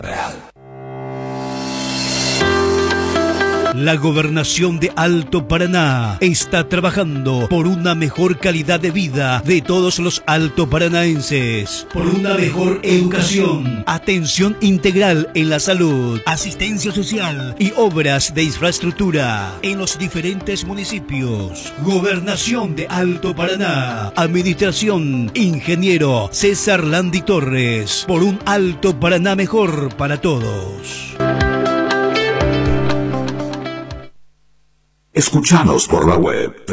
Real. La Gobernación de Alto Paraná está trabajando por una mejor calidad de vida de todos los altoparanaenses, por una mejor educación, atención integral en la salud, asistencia social y obras de infraestructura en los diferentes municipios. Gobernación de Alto Paraná, Administración, Ingeniero César Landi Torres, por un Alto Paraná mejor para todos. Escúchanos por la web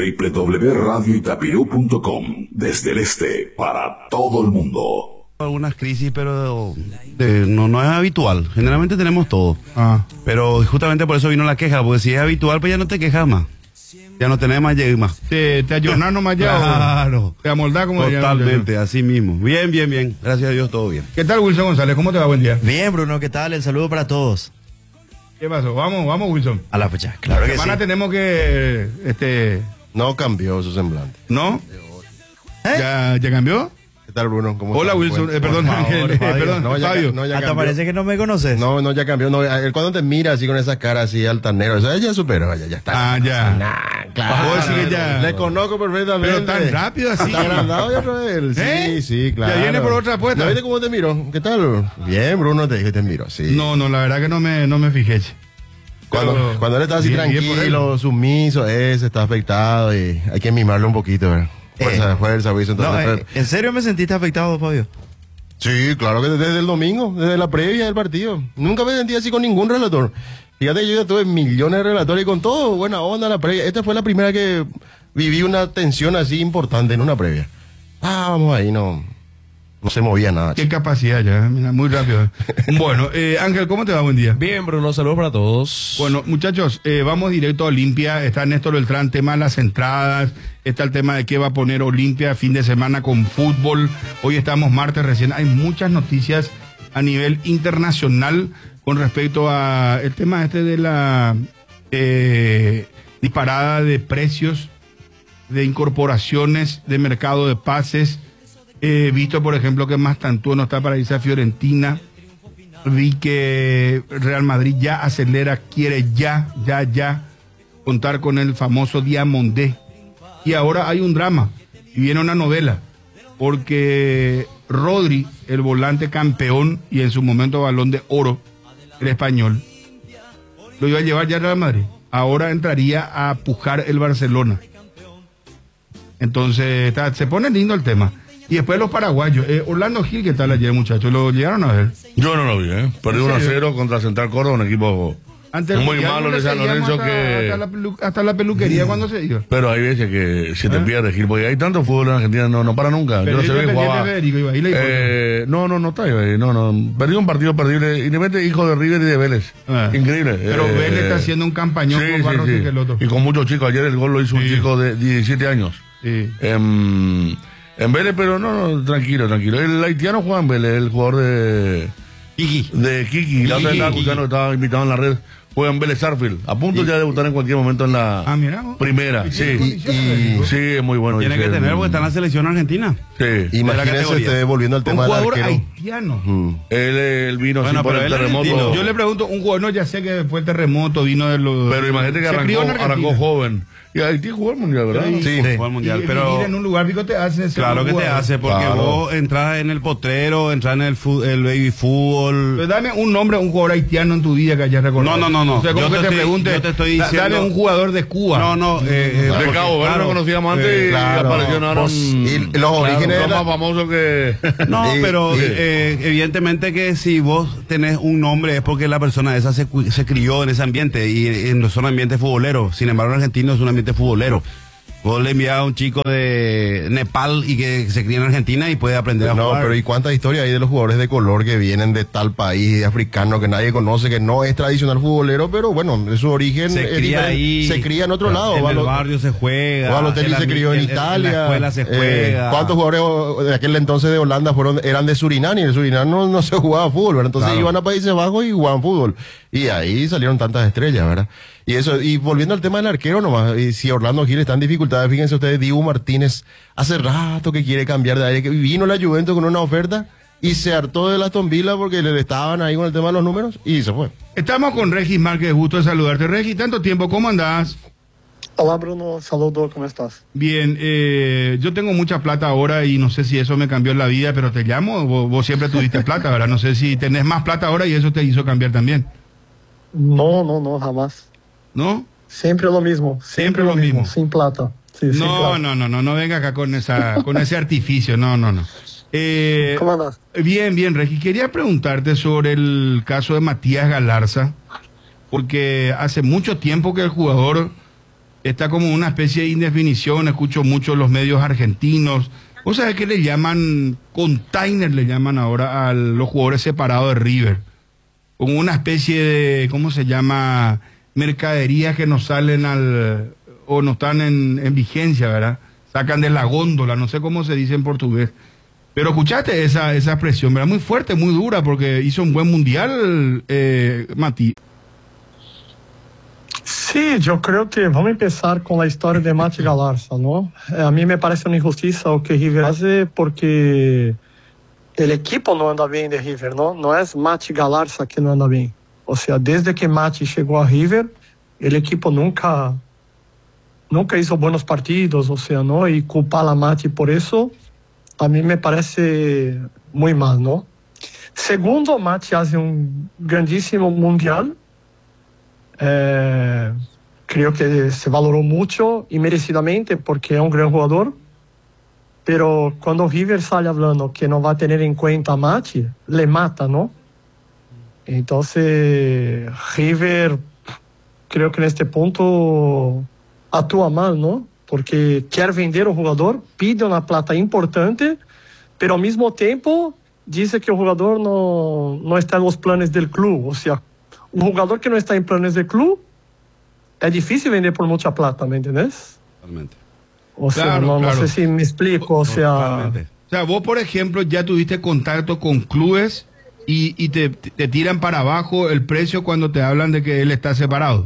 www.radioitapirú.com desde el este para todo el mundo. Algunas crisis, pero no es habitual. Generalmente tenemos todo. Pero justamente por eso vino la queja, porque si es habitual, pues ya no te quejas más. Ya no tenés más más. Te ayornás nomás ya. Claro. Te amoldás como totalmente, así mismo. Bien. Gracias a Dios, todo bien. ¿Qué tal, Wilson González? ¿Cómo te va? Buen día. Bien, Bruno, ¿qué tal? El saludo para todos. ¿Qué pasó? Vamos, Wilson. A la fecha, claro que sí. Semana tenemos que, No cambió su semblante. ¿no? ¿Ya cambió? ¿Qué tal, Bruno? ¿Cómo Hola, estás? Wilson. Perdón, Por favor, Ángel. Fabio. Perdón, No, ya, Fabio. no, ya Hasta cambió. parece que no me conoces. No, ya cambió. No, él cuando te mira así con esa cara así altanero, o sea, ya superó, ya está. Ah, ya. Claro. Puedo decir que ya. Le conozco perfectamente. Pero tan rápido así. Está agrandado ya otra vez. Sí, ¿Eh? sí, claro. Ya viene por otra apuesta. ¿No viste cómo te miro? ¿Qué tal? Bien, Bruno, te dije, te miro, sí. No, la verdad que no me fijé. Cuando él está así bien por tranquilo, sumiso, está afectado y hay que mimarlo un poquito, ¿verdad? Fuerza, Wilson. No, Entonces, ¿en serio me sentiste afectado, Fabio? sí, claro que desde el domingo, desde la previa del partido. Nunca me sentí así con ningún relator. Fíjate, yo ya tuve millones de relatores y con todo, buena onda la previa. Esta fue la primera que viví una tensión así importante en una previa. Vamos ahí, no se movía nada. Qué capacidad ya, mira, muy rápido. Bueno, Ángel, ¿cómo te va? Buen día. Bien, Bruno, saludos para todos. Bueno, muchachos, vamos directo a Olimpia. Está Néstor Beltrán, tema de las entradas. Está el tema de qué va a poner Olimpia fin de semana con fútbol. Hoy estamos martes recién. Hay muchas noticias a nivel internacional con respecto a el tema de la disparada de precios, de incorporaciones de mercado de pases. Visto, por ejemplo, que Mastantuono no está para irse a Fiorentina. Vi que Real Madrid ya acelera, quiere ya contar con el famoso Diamondé. Y ahora hay un drama y viene una novela, porque Rodri, el volante campeón y en su momento Balón de Oro, el español, lo iba a llevar ya a Real Madrid. Ahora entraría a pujar el Barcelona. Entonces se pone lindo el tema. Y después los paraguayos. Orlando Gil, ¿qué tal ayer, muchachos? ¿Lo llegaron a ver? Yo no lo vi, ¿eh? Perdió 1-0 contra Central Córdoba, un equipo muy malo de San Lorenzo que... Hasta la peluquería cuando se iba. Pero hay veces que se te pierde, Gil, porque hay tanto fútbol en Argentina, no para nunca. Pero yo no sé que jugaba... No está ahí, no. Perdió un partido perdible, independiente, hijo de River y de Vélez. Increíble. Pero Vélez está haciendo un campañón con Barros y Queloto. Y con muchos chicos. Ayer el gol lo hizo un chico de 17 años. Sí. En Vélez, pero no, tranquilo. El haitiano juega en Vélez, el jugador de Kiki. La otra vez estaba escuchando que estaba invitado en la red. Juega en Vélez Sarfield. A punto ya de debutar en cualquier momento en la primera. Sí, es muy bueno. Tiene que tener porque está en la selección argentina. Sí. Imagínense, volviendo al tema del arquero. Un jugador haitiano. Él vino por el terremoto. Yo le pregunto, un jugador, no, ya sé que fue el terremoto, vino de los... Pero imagínate que arrancó joven. Y Haití jugó el mundial, ¿verdad? Sí, jugó el mundial, pero vivir en un lugar rico te hace. Claro que te hace, porque vos entras en el potrero, entras en el baby fútbol. Pero dame un nombre, un jugador haitiano en tu vida que hayas recordado. No. O sea, como que te pregunte, yo te estoy diciendo, dame un jugador de Cuba. De Cabo Verde lo conocíamos antes y apareció y los orígenes más famoso que... No, pero evidentemente que si vos tenés un nombre es porque la persona esa se crió en ese ambiente y no son ambientes futboleros. Sin embargo, en Argentina es un ambiente futbolero. Vos le envías a un chico de Nepal y que se cría en Argentina y puede aprender a jugar. No, pero ¿y cuántas historias hay de los jugadores de color que vienen de tal país africano que nadie conoce, que no es tradicional futbolero, pero bueno, de su origen se cría ahí, se cría en otro lado? En el barrio se juega. Balotelli se crió en Italia. En la escuela se juega. ¿Cuántos jugadores de aquel entonces de Holanda eran de Surinam? Y en Surinam no se jugaba fútbol, ¿verdad? Entonces iban a Países Bajos y jugaban fútbol. Y ahí salieron tantas estrellas, ¿verdad? Y volviendo al tema del arquero nomás, y si Orlando Gil está en dificultades, fíjense ustedes, Dibu Martínez hace rato que quiere cambiar de aire, que vino la Juventus con una oferta y se hartó de la Aston Villa porque le estaban ahí con el tema de los números y se fue. Estamos con Regis Márquez, gusto de saludarte. Regis, tanto tiempo, ¿cómo andás? Hola Bruno, saludo, ¿cómo estás? Bien, yo tengo mucha plata ahora y no sé si eso me cambió la vida, pero te llamo, vos siempre tuviste plata, ¿verdad? No sé si tenés más plata ahora y eso te hizo cambiar también. No, jamás. ¿No? Siempre lo mismo, siempre lo mismo, sin plata. Sí, sin plata. No venga acá con ese artificio, no. ¿Cómo andas? Bien, Regis, quería preguntarte sobre el caso de Matías Galarza, porque hace mucho tiempo que el jugador está como una especie de indefinición, escucho mucho los medios argentinos. ¿Vos sabés que le llaman container, le llaman ahora a los jugadores separados de River? Como una especie de, ¿cómo se llama? Mercaderías que no salen o no están en vigencia, ¿verdad? Sacan de la góndola, no sé cómo se dice en portugués. Pero escuchaste esa expresión, ¿verdad? Muy fuerte, muy dura, porque hizo un buen mundial, Mati. Sí, yo creo que vamos a empezar con la historia de Mati Galarza, ¿no? A mí me parece una injusticia lo que River hace porque el equipo no anda bien de River, ¿no? No es Mati Galarza que no anda bien. O sea, desde que Mati llegó a River, el equipo nunca hizo buenos partidos, o sea, ¿no? Y culpar a Mati por eso, a mí me parece muy mal, ¿no? Segundo, Mati hace un grandísimo mundial. Creo que se valoró mucho y merecidamente porque es un gran jugador, pero cuando River sale hablando que no va a tener en cuenta a Mati, le mata, ¿no? Entonces River creo que en este punto actúa mal, ¿no? Porque quiere vender o jugador, pide una plata importante, pero al mismo tiempo dice que el jugador no está en los planes del club, o sea, un jugador que no está en planes del club, es difícil vender por mucha plata, ¿me entiendes? Totalmente. O sea, no sé si me explico, o sea... Totalmente. O sea, vos, por ejemplo, ya tuviste contacto con clubes y te tiran para abajo el precio cuando te hablan de que él está separado.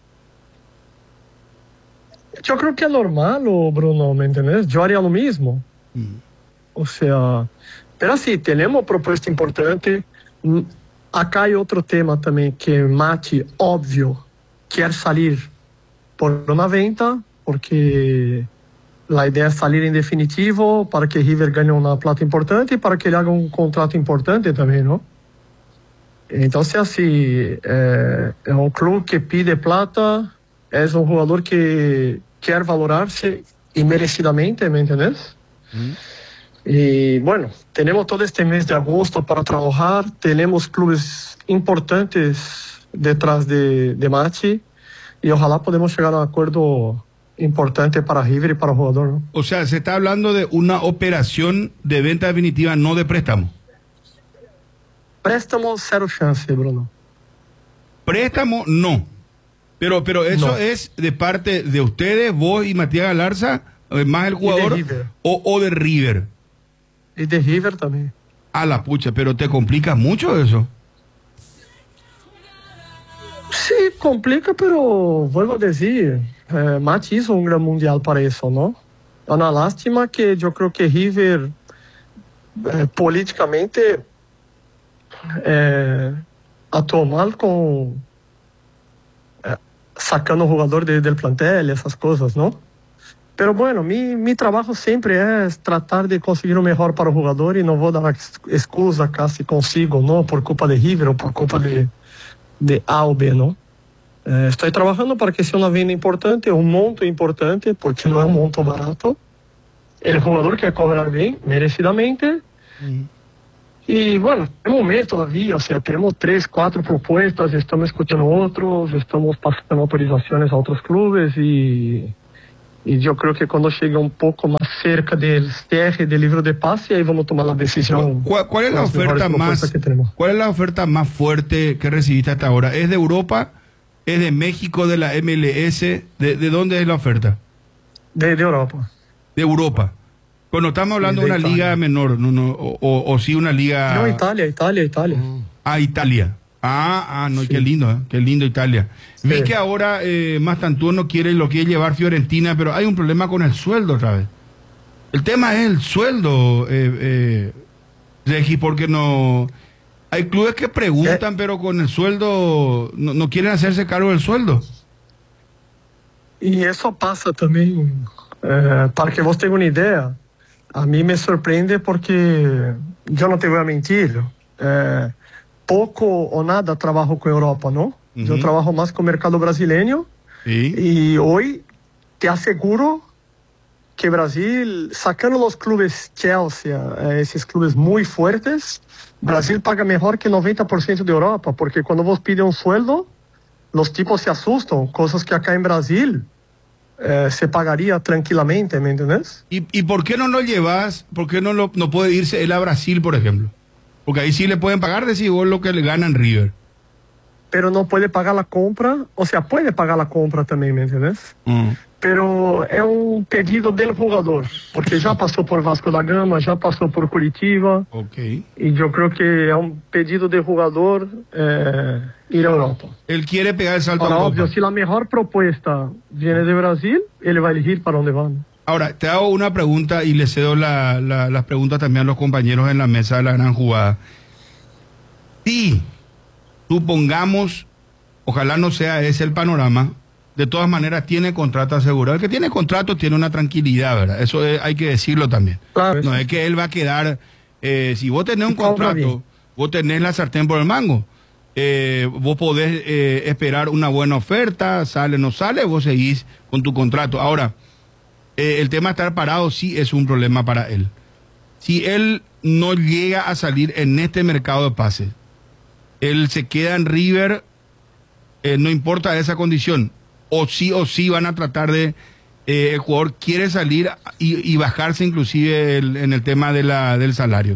Yo creo que es normal, Bruno, ¿me entiendes? Yo haría lo mismo. O sea, pero sí, tenemos propuesta importante. Acá hay otro tema también, que Mati, obvio, quiere salir por una venta, porque la idea es salir en definitivo para que River gane una plata importante y para que él haga un contrato importante también, ¿no? Entonces, así, es un club que pide plata, es un jugador que quiere valorarse y merecidamente, ¿me entiendes? Y bueno, tenemos todo este mes de agosto para trabajar, tenemos clubes importantes detrás de Mati y ojalá podamos llegar a un acuerdo importante para River y para el jugador, ¿no? O sea, se está hablando de una operación de venta definitiva, no de préstamo. Préstamo, cero chance, Bruno. Préstamo, no. Pero eso No. es de parte de ustedes, vos y Matías Galarza, más el jugador, River. o de River. Y de River también. A la pucha, pero te complica mucho eso. Sí, complica, pero vuelvo a decir, Mati hizo un gran mundial para eso, ¿no? Es una lástima que yo creo que River políticamente actuó mal con sacando jugador del plantel, esas cosas, ¿no? Pero bueno, mi trabajo siempre es tratar de conseguir lo mejor para el jugador y no voy a dar excusa casi consigo, ¿no? Por culpa de River o por culpa de A o B, ¿no? Estoy trabajando para que sea una venda importante, un monto importante, porque no es un monto barato. El jugador quer cobrar bien, merecidamente. Y bueno, tenemos un mes todavía, o sea, tenemos 3, 4 propuestas, estamos escuchando otros, estamos pasando autorizaciones a otros clubes y yo creo que cuando llegue un poco más cerca del cierre del libro de pase, ahí vamos a tomar la decisión. ¿Cuál es la las mejores oferta propuestas que tenemos. ¿Cuál es la oferta más fuerte que recibiste hasta ahora? ¿Es de Europa? ¿Es de México, de la MLS? ¿De dónde es la oferta? De Europa. De Europa. Bueno, estamos hablando de de una Italia. liga menor, o sí una liga... No, Italia. Ah, Italia. No, Sí. qué lindo Italia. Sí. Vi que ahora Mastantuono lo quiere llevar Fiorentina, pero hay un problema con el sueldo otra vez. El tema es el sueldo, Regi, porque no... Hay clubes que preguntan, pero con el sueldo, no quieren hacerse cargo del sueldo. E isso passa também, para que você tenha uma ideia, a mim me surpreende porque, eu não te vou mentir, pouco ou nada trabalho com a Europa, não? Eu trabalho mais com o mercado brasileiro e hoje te asseguro que Brasil, sacando os clubes Chelsea, esses clubes muito fortes, Brasil paga melhor que 90% da Europa, porque quando você pede um sueldo, os tipos se assustam, coisas que acá em Brasil se pagaría tranquilamente, ¿me entendés? ¿Y por qué no lo llevas? ¿Por qué no puede irse él a Brasil, por ejemplo? Porque ahí sí le pueden pagar, decís vos, lo que le gana en River. Pero no puede pagar la compra, o sea, puede pagar la compra también, ¿me entendés? Pero é um pedido do jogador, porque já passou por Vasco da Gama, já passou por Curitiba, e eu creio que é um pedido do jogador ir à Europa. Ele quer pegar esse salto. Ahora, óbvio, se a melhor proposta viene de Brasil, ele vai elegir para onde vai. Ahora, te hago una pregunta y le cedo las preguntas también a los compañeros en la mesa de la gran jugada. Si, supongamos, ojalá no sea ese el panorama, de todas maneras tiene contrato asegurado. El que tiene contrato tiene una tranquilidad, ¿verdad? Eso hay que decirlo también. Claro, no es que él va a quedar... si vos tenés un contrato, vos tenés la sartén por el mango. Vos podés esperar una buena oferta, sale o no sale, vos seguís con tu contrato. Ahora, el tema de estar parado sí es un problema para él. Si él no llega a salir en este mercado de pases, él se queda en River, no importa esa condición. O sí van a tratar de... el jugador quiere salir y bajarse inclusive en el tema del salario.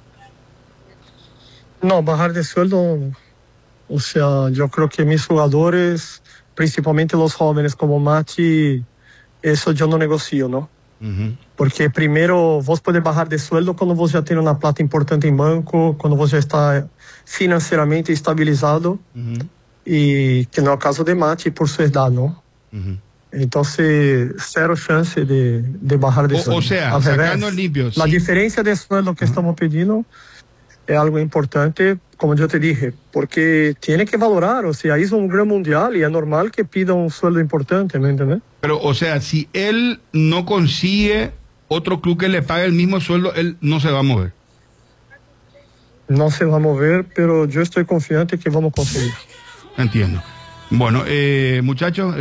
No, bajar de sueldo... O sea, yo creo que mis jugadores, principalmente los jóvenes como Mati, eso yo no negocio, ¿no? Porque primero vos podés bajar de sueldo cuando vos ya tienes una plata importante en banco, cuando vos ya está financieramente estabilizado. Y que no es el caso de Mati por su edad, ¿no? Entonces, cero chance de bajar de sueldo. O sea, sacando limpio. La diferencia de sueldo que estamos pidiendo es algo importante, como yo te dije, porque tiene que valorar, o sea, hizo un gran mundial y es normal que pida un sueldo importante, ¿me entiendes? Pero, o sea, si él no consigue otro club que le pague el mismo sueldo, él no se va a mover. No se va a mover, pero yo estoy confiante que vamos a conseguir. Entiendo. Bueno, muchachos,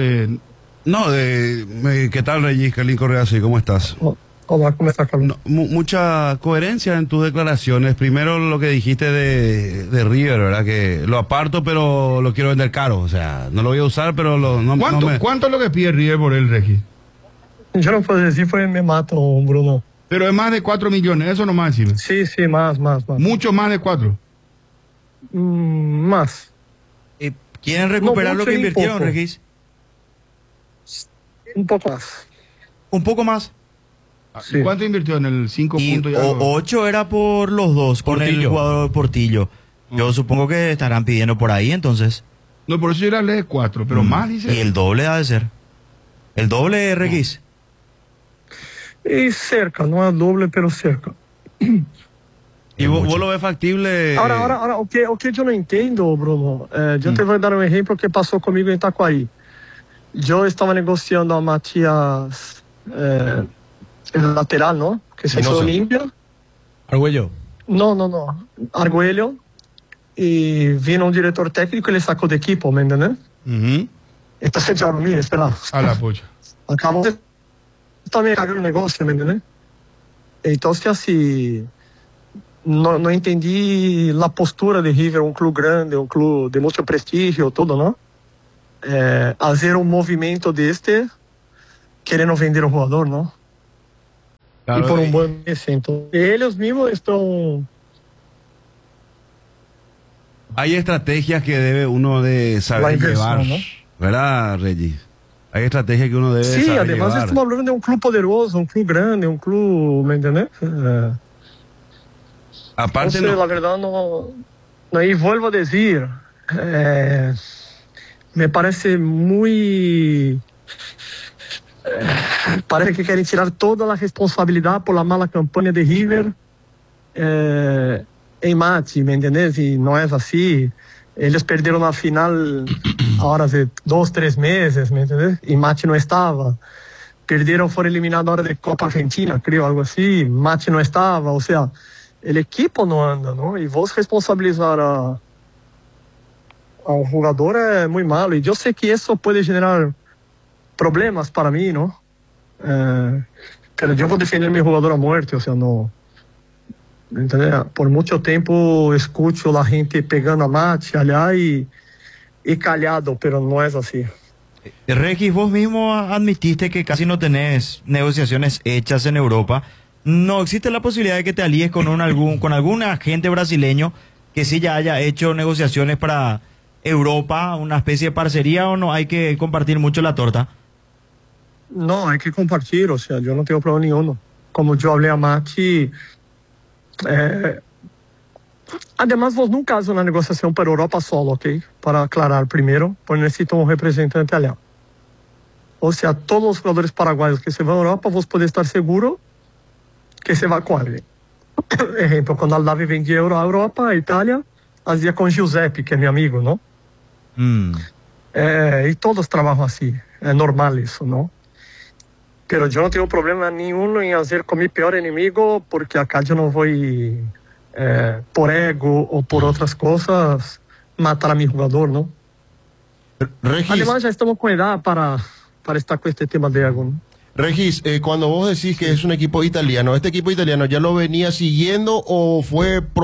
¿qué tal, Regis? Carlín Correa, ¿cómo estás? Hola, ¿cómo estás, Carlos? Mucha coherencia en tus declaraciones. Primero lo que dijiste de River, ¿verdad? Que lo aparto, pero lo quiero vender caro. O sea, no lo voy a usar, pero ¿Cuánto es lo que pide River por él, Regis? Yo no puedo decir, pues me mato, Bruno. Pero es más de 4 millones, eso nomás decime. Sí, más. ¿Mucho más de 4? Más. ¿Quieren recuperar lo que invirtieron, Regis? Un poco más. ¿Un poco más? Sí. ¿Cuánto invirtió en el 5 puntos? 8 era por los dos, con el jugador Portillo. Yo supongo que estarán pidiendo por ahí, entonces. No, por eso yo le hablé de 4, pero más dice. Y el doble ha de ser. ¿El doble, Regis? Y cerca, no es doble, pero cerca. ¿Y vos lo ves factible? Ahora, o que yo no entiendo, Bruno, yo te voy a dar un ejemplo que pasó conmigo en Itacoaí. Yo estaba negociando a Matías, el lateral, ¿no? Que se fue Olimpia. Argüello. No. Argüello. Y vino un director técnico y le sacó de equipo, ¿me entiendes? Entonces ya, mira, espera. A la pocha. Acabo de también cagar el negocio, ¿me entiendes? Entonces así... No entendí la postura de River, un club grande, un club de mucho prestigio, todo, ¿no? Hacer un movimiento de queriendo vender al jugador, ¿no? Claro, y por un buen precio. Entonces, ellos mismos están... Hay estrategias que debe uno de saber llevar, ¿no? ¿Verdad, Regis? Hay estrategias que uno debe saber llevar. Sí, además estamos hablando de un club poderoso, un club grande, un club, ¿me entiendes? Aparte entonces, la verdad, y vuelvo a decir, me parece muy... parece que quieren tirar toda la responsabilidad por la mala campaña de River em mate, ¿me entendés? Y no es así. Ellos perdieron la final ahora hace 2, 3 meses, ¿me entendés? Y Mate no estaba. Perdieron, fueron eliminados ahora de Copa Argentina, creo, algo así. Mate no estaba, o sea, el equipo no anda, ¿no? Y vos responsabilizar a un jugador es muy malo. Y yo sé que eso puede generar problemas para mí, ¿no? Pero yo voy a defender a mi jugador a muerte, o sea, no... ¿Entendés? Por mucho tiempo escucho a la gente pegando a Mate allá y callado, pero no es así. Regis, vos mismo admitiste que casi no tenés negociaciones hechas en Europa. ¿No existe la posibilidad de que te alíes con algún agente brasileño que sí ya haya hecho negociaciones para Europa, una especie de parcería, o no hay que compartir mucho la torta? No, hay que compartir, o sea, yo no tengo problema ninguno. Como yo hablé a Mate... además, vos nunca haces una negociación para Europa solo, ¿ok? Para aclarar primero, pues necesito un representante allá. O sea, todos los jugadores paraguayos que se van a Europa, vos podés estar seguro que se va con alguien. Ejemplo, cuando Aldavi vendía a Europa, a Italia, hacía con Giuseppe, que es mi amigo, ¿no? Y todos trabajan así, es normal eso, ¿no? Pero yo no tengo problema ninguno en hacer con mi peor enemigo, porque acá yo no voy por ego o por otras cosas matar a mi jugador, ¿no? Regis, además ya estamos con edad para estar con este tema de ego, ¿no? Regis, cuando vos decís que es un equipo italiano, ¿este equipo italiano ya lo venía siguiendo o fue